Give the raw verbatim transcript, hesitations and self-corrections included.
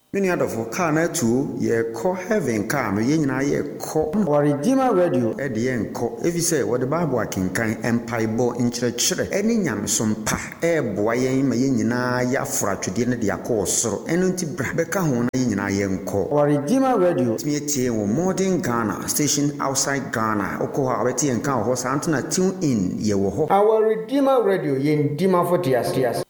Many other for car na two ye call heaven car no ye nyina ye call our Redeemer Radio e de ye nko efi say what the Bible akenkan empaibo nkyerɛkyerɛ eni nyamesom pa e boa ye ma ye nyina ya fra twede ne de akɔ soro eno nti bra beka ho na ye nyina ye nko our Redeemer Radio me tie wo modern Ghana station outside Ghana okɔ ha beti enka ho sa antena tune in ye wo ho our Redeemer Radio ye ndima for dias dias